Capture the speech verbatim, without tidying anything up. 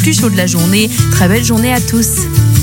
plus chaud de la journée. Très belle journée à tous.